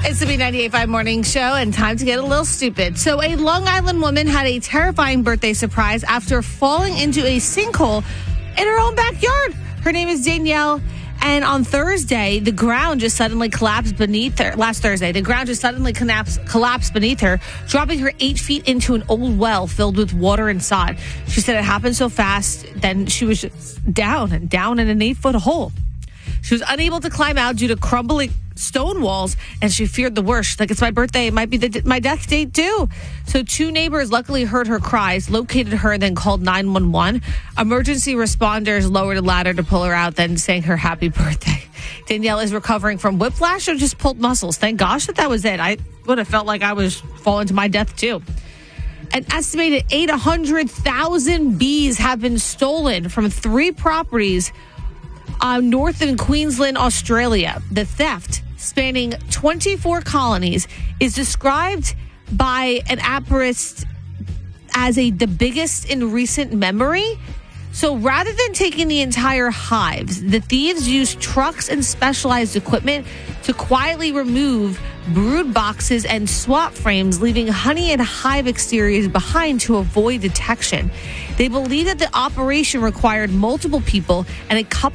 It's the B98.5 Morning Show, and time to get a little stupid. So a Long Island woman had a terrifying birthday surprise after falling into a sinkhole in her own backyard. Her name is Danielle, and on Thursday, the ground just suddenly collapsed beneath her. Last Thursday, the ground just suddenly collapsed beneath her, dropping her 8 feet into an old well filled with water inside. She said it happened so fast, then she was just down in an 8-foot hole. She was unable to climb out due to crumbling stone walls, and she feared the worst. Like, it's my birthday. It might be my death date, too. So 2 neighbors luckily heard her cries, located her, then called 911. Emergency responders lowered a ladder to pull her out, then sang her happy birthday. Danielle is recovering from whiplash or just pulled muscles. Thank gosh that was it. I would have felt like I was falling to my death, too. An estimated 800,000 bees have been stolen from 3 properties north in Queensland, Australia. The theft, spanning 24 colonies, is described by an apiarist as the biggest in recent memory. So rather than taking the entire hives, the thieves used trucks and specialized equipment to quietly remove brood boxes and swap frames, leaving honey and hive exteriors behind to avoid detection. They believe that the operation required multiple people and a couple